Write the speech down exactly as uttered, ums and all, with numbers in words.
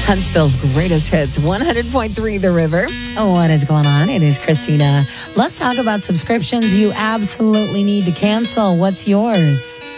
Huntsville's greatest hits, one hundred point three The River. Oh, what is going on? It is Christina. Let's talk about subscriptions you absolutely need to cancel. What's yours?